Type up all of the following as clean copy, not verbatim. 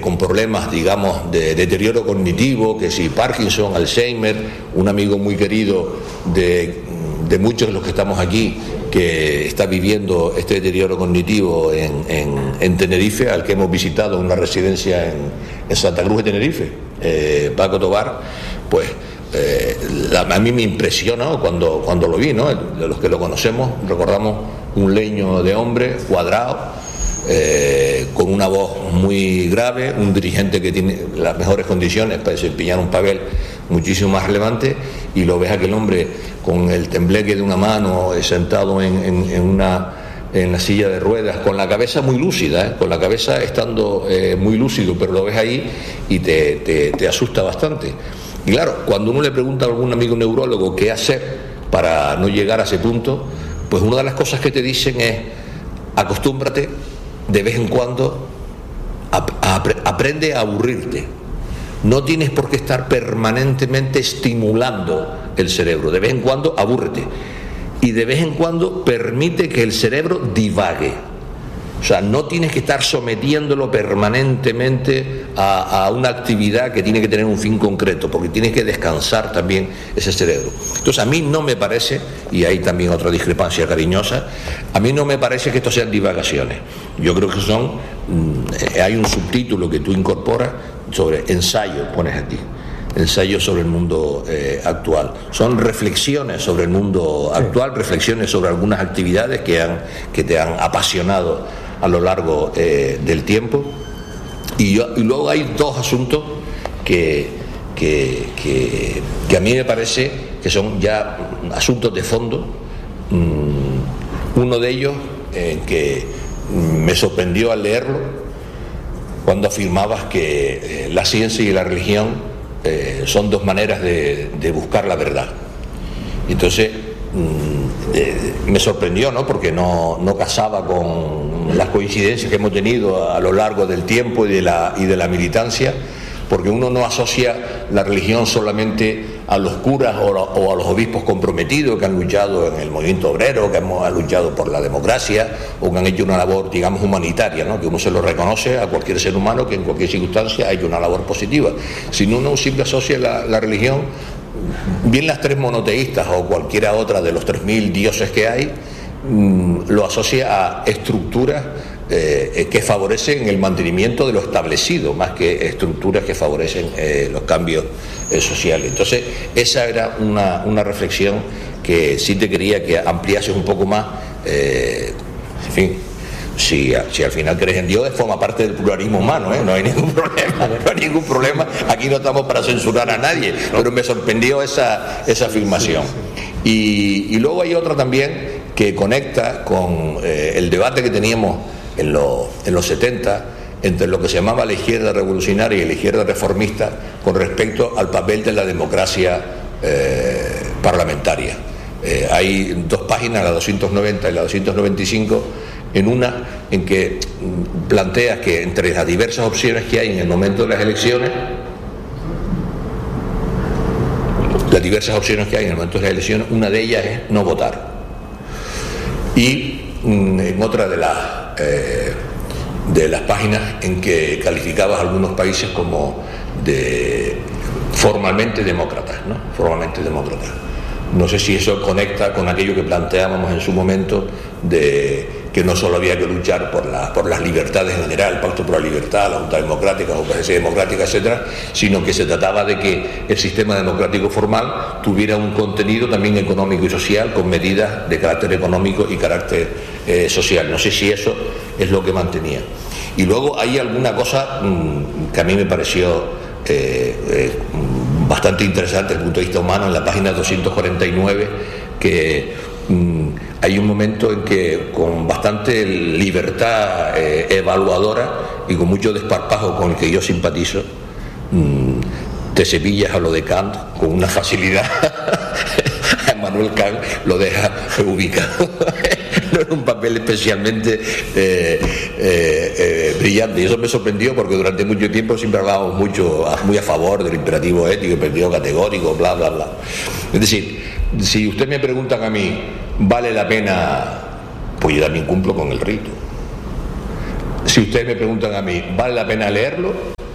con problemas, digamos, de deterioro cognitivo, que si Parkinson, Alzheimer, un amigo muy querido de muchos de los que estamos aquí, que está viviendo este deterioro cognitivo en Tenerife, al que hemos visitado una residencia en Santa Cruz de Tenerife, Paco Tobar, pues a mí me impresionó cuando lo vi, ¿no? De los que lo conocemos recordamos un leño de hombre cuadrado, con una voz muy grave, un dirigente que tiene las mejores condiciones para desempeñar un papel muchísimo más relevante, y lo ves a aquel hombre con el tembleque de una mano, sentado en la silla de ruedas, con la cabeza muy lúcida, con la cabeza estando muy lúcido, pero lo ves ahí y te asusta bastante. Y claro, cuando uno le pregunta a algún amigo neurólogo qué hacer para no llegar a ese punto, pues una de las cosas que te dicen es: acostúmbrate de vez en cuando, aprende a aburrirte. No tienes por qué estar permanentemente estimulando el cerebro. De vez en cuando abúrrete, y de vez en cuando permite que el cerebro divague. O sea, no tienes que estar sometiéndolo permanentemente a una actividad que tiene que tener un fin concreto, porque tienes que descansar también ese cerebro. Entonces, a mí no me parece, y hay también otra discrepancia cariñosa, a mí no me parece que esto sean divagaciones. Yo creo que hay un subtítulo que tú incorporas sobre ensayo, pones aquí, ensayo sobre el mundo actual. Son reflexiones sobre el mundo actual, reflexiones sobre algunas actividades que te han apasionado a lo largo del tiempo. Y luego hay dos asuntos que a mí me parece que son ya asuntos de fondo. Uno de ellos, que me sorprendió al leerlo, cuando afirmabas que la ciencia y la religión son dos maneras de buscar la verdad. Entonces me sorprendió, ¿no? Porque no casaba con las coincidencias que hemos tenido a lo largo del tiempo y de la militancia, porque uno no asocia la religión solamente a los curas o a los obispos comprometidos que han luchado en el movimiento obrero, que han luchado por la democracia, o que han hecho una labor, digamos, humanitaria, ¿no? Que uno se lo reconoce a cualquier ser humano que en cualquier circunstancia ha hecho una labor positiva. Sino uno siempre asocia la religión, bien las tres monoteístas o cualquiera otra de los 3000 dioses que hay, lo asocia a estructuras que favorecen el mantenimiento de lo establecido, más que estructuras que favorecen los cambios sociales. Entonces, esa era una reflexión que sí te quería que ampliases un poco más. En fin, si al final crees en Dios, forma parte del pluralismo humano, no hay ningún problema, no hay ningún problema. Aquí no estamos para censurar a nadie, pero me sorprendió esa afirmación. Y luego hay otra también que conecta con el debate que teníamos en los 70 entre lo que se llamaba la izquierda revolucionaria y la izquierda reformista con respecto al papel de la democracia parlamentaria. Hay dos páginas, la 290 y la 295, en una en que planteas que entre las diversas opciones que hay en el momento de las elecciones, una de ellas es no votar. Y en otra de las páginas en que calificabas a algunos países como formalmente demócratas, ¿no? Formalmente demócratas. No sé si eso conecta con aquello que planteábamos en su momento de que no solo había que luchar por las libertades en general, el Pacto por la Libertad, la Junta Democrática, la Conferencia Democrática, etcétera, sino que se trataba de que el sistema democrático formal tuviera un contenido también económico y social, con medidas de carácter económico y carácter social. No sé si eso es lo que mantenía. Y luego hay alguna cosa que a mí me pareció bastante interesante desde el punto de vista humano, en la página 249, que hay un momento en que con bastante libertad evaluadora y con mucho desparpajo con el que yo simpatizo, te cepillas a lo de Kant con una facilidad. A Emmanuel Kant lo deja ubicado. No era un papel especialmente brillante, y eso me sorprendió porque durante mucho tiempo siempre hablábamos muy a favor del imperativo ético, imperativo categórico, bla, bla, bla. Es decir, si usted me preguntan a mí, ¿vale la pena? Pues yo también cumplo con el rito. Si ustedes me preguntan a mí, ¿vale la pena leerlo?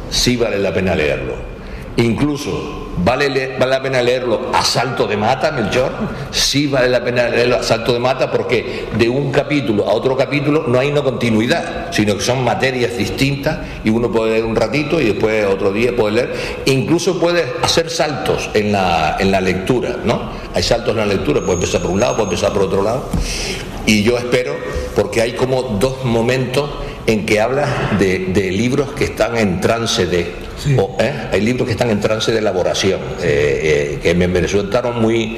sí vale la pena leerlo. Incluso vale la pena leerlo a salto de mata, Melchor, sí vale la pena leerlo a salto de mata, porque de un capítulo a otro capítulo no hay una continuidad, sino que son materias distintas y uno puede leer un ratito y después otro día puede leer, incluso puede hacer saltos en la lectura, ¿no? Hay saltos en la lectura, puede empezar por un lado, puede empezar por otro lado, y yo espero, porque hay como dos momentos en que habla de libros que están en trance de... Sí. Hay libros que están en trance de elaboración, que me resultaron muy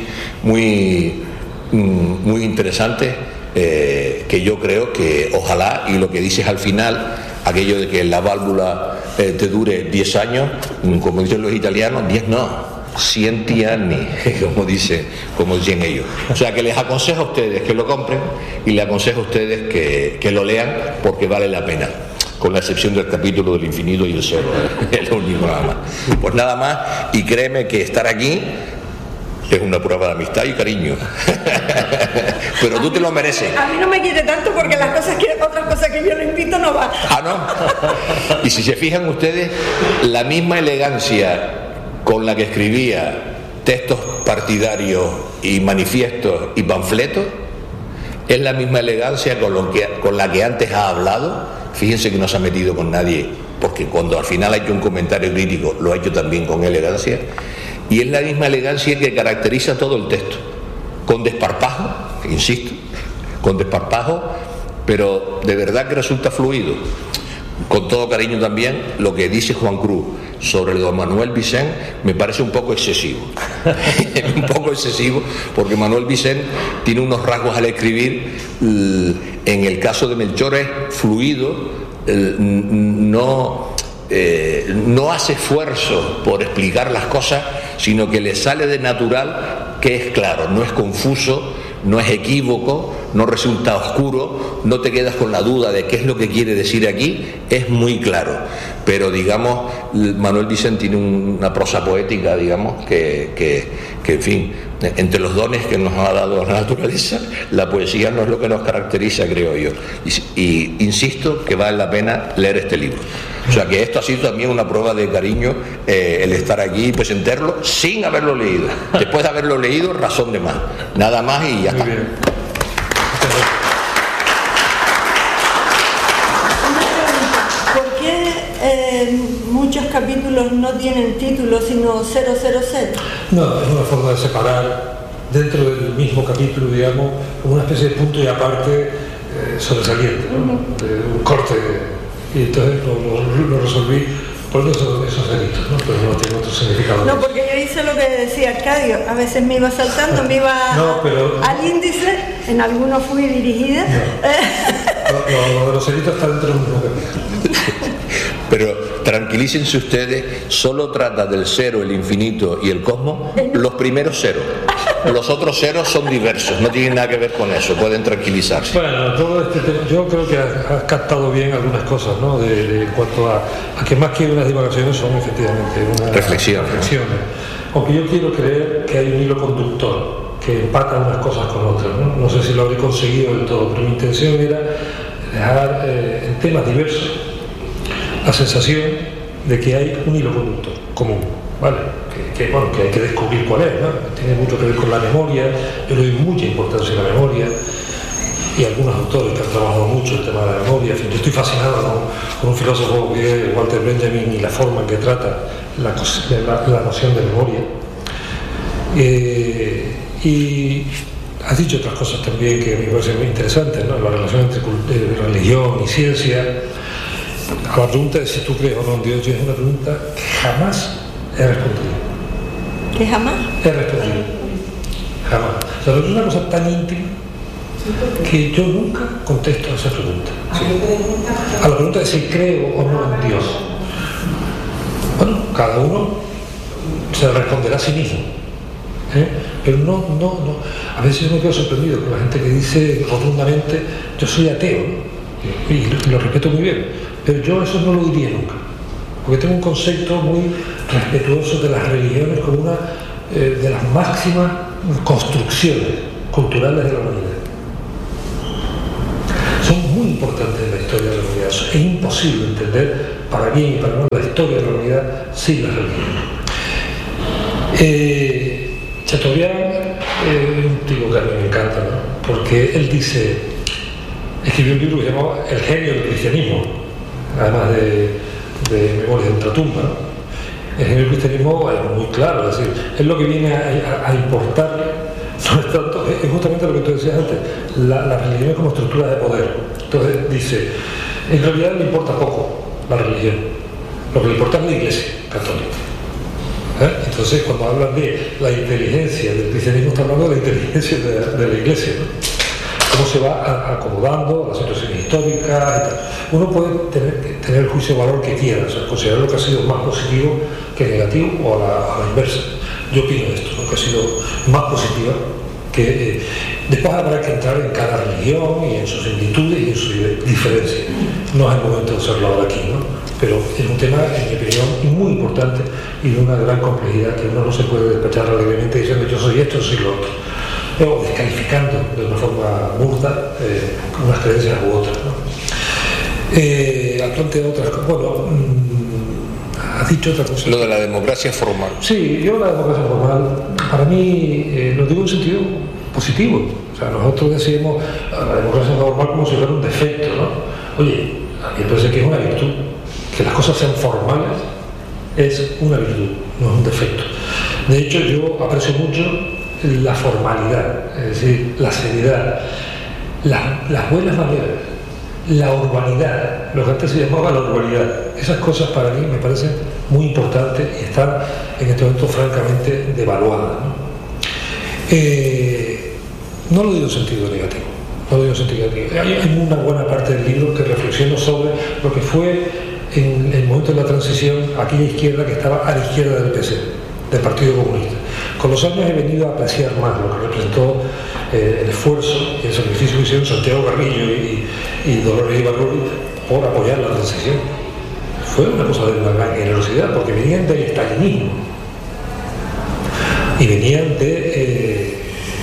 interesantes, que yo creo que ojalá, y lo que dices al final, aquello de que la válvula te dure 10 años, como dicen los italianos, 10 no, 100 anni, como dicen ellos. O sea, que les aconsejo a ustedes que lo compren y les aconsejo a ustedes que lo lean, porque vale la pena, con la excepción del capítulo del infinito y el cero, es lo único nada más. Pues nada más, y créeme que estar aquí es una prueba de amistad y cariño. Pero tú te lo mereces. A mí no me quiere tanto, porque otras cosas que yo le invito no va. Ah, ¿no? Y si se fijan ustedes, la misma elegancia con la que escribía textos partidarios y manifiestos y panfletos es la misma elegancia con la que antes ha hablado. Fíjense que no se ha metido con nadie, porque cuando al final ha hecho un comentario crítico lo ha hecho también con elegancia, y es la misma elegancia que caracteriza todo el texto, con desparpajo, insisto, con desparpajo, pero de verdad que resulta fluido. Con todo cariño también, lo que dice Juan Cruz sobre don Manuel Vicent me parece un poco excesivo. Un poco excesivo, porque Manuel Vicent tiene unos rasgos al escribir, en el caso de Melchor es fluido, no hace esfuerzo por explicar las cosas, sino que le sale de natural, que es claro, no es confuso, no es equívoco, no resulta oscuro, no te quedas con la duda de qué es lo que quiere decir aquí, es muy claro. Pero digamos, Manuel Vicent tiene una prosa poética, digamos, que en fin, entre los dones que nos ha dado la naturaleza, la poesía no es lo que nos caracteriza, creo yo. Y insisto que vale la pena leer este libro. O sea que esto ha sido también una prueba de cariño, el estar aquí y presentarlo sin haberlo leído. Después de haberlo leído, razón de más. Nada más y ya está. Muy bien. ¿Por qué muchos capítulos no tienen título sino 000? No, es una forma de separar dentro del mismo capítulo, digamos, como una especie de punto y aparte sobresaliente, ¿no? De un corte, y entonces lo resolví por esos delitos, ¿no? Pero no tiene otro significado. No, porque yo hice lo que decía Arcadio, a veces me iba saltando, me iba al índice, en algunos fui dirigida. No. Lo de los delitos está dentro de un mismo capítulo. Pero tranquilícense ustedes, solo trata del cero, el infinito y el cosmos, los primeros ceros. Los otros ceros son diversos, no tienen nada que ver con eso, pueden tranquilizarse. Bueno, todo este tema, yo creo que has captado bien algunas cosas, ¿no? En cuanto a que más que unas divagaciones son efectivamente unas reflexiones. Aunque yo quiero creer que hay un hilo conductor que empata unas cosas con otras, ¿no? No sé si lo habré conseguido del todo, pero mi intención era dejar en temas diversos la sensación de que hay un hilo conductor común, ¿vale? Que hay que descubrir cuál es, ¿no? Tiene mucho que ver con la memoria, yo le doy mucha importancia a la memoria, y algunos autores que han trabajado mucho el tema de la memoria. En fin, yo estoy fascinado con un filósofo que es Walter Benjamin y la forma en que trata la noción de memoria. Y has dicho otras cosas también que me parecen muy interesantes, ¿no? La relación entre religión y ciencia. A la pregunta de si tú crees o no en Dios, es una pregunta que jamás he respondido. ¿Que jamás? He respondido. Jamás. O sea, es una cosa tan íntima que yo nunca contesto a esa pregunta. Sí. A la pregunta de si creo o no en Dios. Bueno, cada uno se responderá a sí mismo. Pero no. A veces yo me quedo sorprendido con la gente que dice rotundamente yo soy ateo, ¿no? Y lo respeto muy bien. Pero yo eso no lo diría nunca, porque tengo un concepto muy respetuoso de las religiones como una de las máximas construcciones culturales de la humanidad. Son muy importantes en la historia de la humanidad. Es imposible entender, para bien y para mal, la historia de la humanidad sin la religión. Chateaubriand es un tipo que a mí me encanta, ¿no? Porque él escribió un libro que se llamaba El genio del cristianismo, además de Memorias de ultratumba, ¿no? El genio del cristianismo es muy claro, es decir, es lo que viene a importar, no es tanto, es justamente lo que tú decías antes, la religión como estructura de poder. Entonces dice, en realidad le importa poco la religión, lo que le importa es la Iglesia católica. Entonces, cuando hablan de la inteligencia del cristianismo, está hablando de la inteligencia de la Iglesia, ¿no? Cómo se va acomodando a la situación histórica y tal. Uno puede tener el juicio de valor que quiera, o sea, considerar lo que ha sido más positivo que negativo o a la inversa. Yo opino esto, ¿no? Que ha sido más positiva que después habrá que entrar en cada religión y en sus similitudes y en sus diferencias. No es el momento de hacerlo ahora aquí, ¿no? Pero es un tema, en mi opinión, muy importante y de una gran complejidad que uno no se puede despachar alegremente diciendo yo soy esto, soy lo otro, o descalificando de una forma burda unas creencias u otras, ¿no? Ha planteado otras cosas. Bueno, has dicho otra cosa. Lo de la democracia formal. Sí, yo la democracia formal, para mí, lo digo en sentido positivo. O sea, nosotros decimos la democracia formal como si fuera un defecto, ¿no? Oye, a mí me parece que es una virtud. Que las cosas sean formales es una virtud, no es un defecto. De hecho, yo aprecio mucho la formalidad, es decir, la seriedad, las buenas maneras, la urbanidad, lo que antes se llamaba la urbanidad. Esas cosas para mí me parecen muy importantes y están en este momento francamente devaluadas, ¿no? No lo digo en sentido negativo. No lo digo en sentido negativo. Hay una buena parte del libro que reflexiona sobre lo que fue en el momento de la transición aquella izquierda que estaba a la izquierda del PC, del Partido Comunista. Con los años he venido a apreciar más lo que representó el esfuerzo y el sacrificio que hicieron Santiago Carrillo y Dolores Ibarruri por apoyar la transición. Fue una cosa de una gran generosidad, porque venían del estalinismo y venían del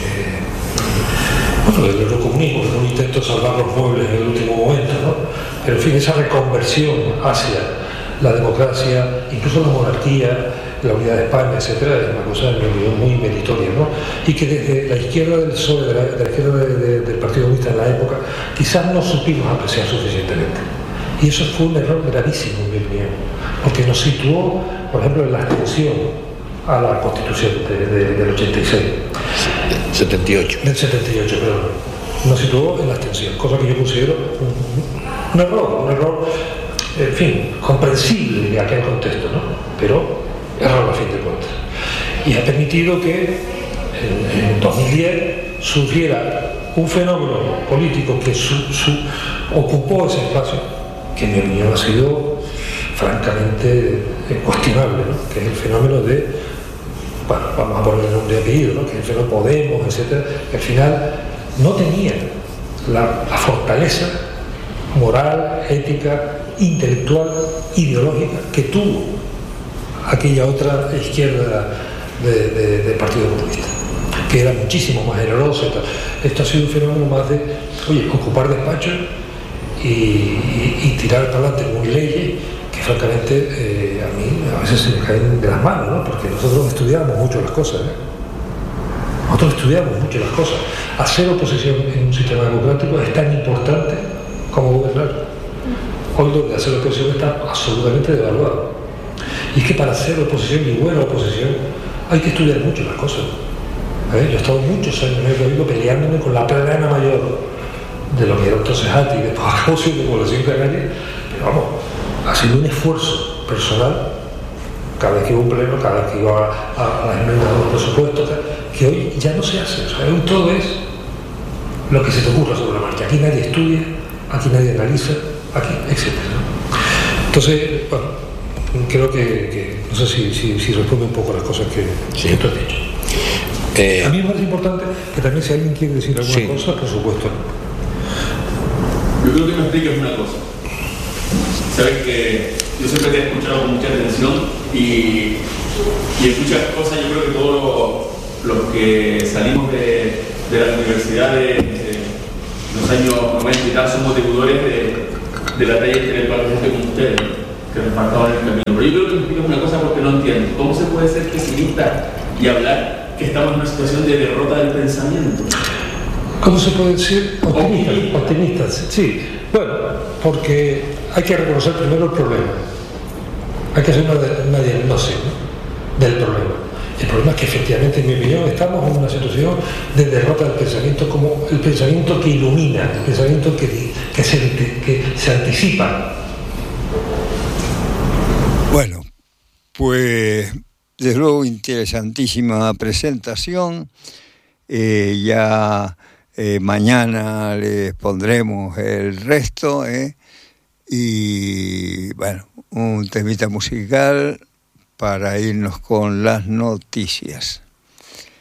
eurocomunismo, que fue un intento de salvar los muebles en el último momento, ¿no? Pero en fin, esa reconversión hacia la democracia, incluso la monarquía, la unidad de España, etcétera, es una cosa, en mi opinión, muy meritoria, ¿no? Y que desde la izquierda del PSOE, de la izquierda del Partido Comunista en la época, quizás no supimos apreciar suficientemente. Y eso fue un error gravísimo, en mi opinión, porque nos situó, por ejemplo, en la abstención a la Constitución del 86. 78. Del 78, perdón. Nos situó en la abstención, cosa que yo considero un error, en fin, comprensible en aquel contexto, ¿no? Pero error a fin de cuentas. Y ha permitido que en 2010 surgiera un fenómeno político que ocupó ese espacio, que en mi opinión ha sido francamente cuestionable, ¿no? Que es el fenómeno de, bueno, vamos a ponerle nombre y apellido, ¿no? Que es el fenómeno Podemos, etcétera, que al final no tenía la fortaleza moral, ética, intelectual, ideológica que tuvo aquella otra izquierda del Partido Comunista, que era muchísimo más generosa y tal. Esto ha sido un fenómeno más de, oye, ocupar despachos y tirar para adelante con leyes que francamente a mí a veces se me caen de las manos, ¿no? Porque nosotros estudiamos mucho las cosas, Nosotros estudiamos mucho las cosas. Hacer oposición en un sistema democrático es tan importante como gobernar. Hoy lo de hacer oposición está absolutamente devaluado. Y es que para hacer oposición y buena oposición hay que estudiar mucho las cosas. Yo he estado muchos años en el gobierno peleándome con la plana mayor de lo que era entonces ATI, después acabó siendo Población Canaria, pero vamos, ha sido un esfuerzo personal cada vez que hubo un pleno, cada vez que iba a las enmiendas de los presupuestos, que hoy ya no se hace. O sea, hoy todo es lo que se te ocurra sobre la marcha. Aquí nadie estudia, aquí nadie analiza, aquí, etc. Entonces, bueno, creo que no sé si responde un poco a las cosas que tú has dicho. A mí me parece importante que también si alguien quiere decir alguna cosa, por supuesto. Yo creo que me expliques una cosa. Sabes que yo siempre te he escuchado con mucha atención y en muchas cosas yo creo que todos los que salimos de las universidades los años 90 y tal, somos deudores de la talla intelectual como ustedes, que nos faltaban en el camino. Pero yo creo que me explico una cosa porque no entiendo. ¿Cómo se puede ser pesimista y hablar que estamos en una situación de derrota del pensamiento? ¿Cómo se puede decir? Optimistas, sí. Bueno, porque hay que reconocer primero el problema. Hay que hacer una diagnosis, ¿no?, del problema. El problema es que efectivamente, en mi opinión, estamos en una situación de derrota del pensamiento, como el pensamiento que ilumina, el pensamiento que se anticipa. Bueno, pues desde luego interesantísima presentación. Mañana les pondremos el resto, y bueno, un temita musical para irnos con las noticias.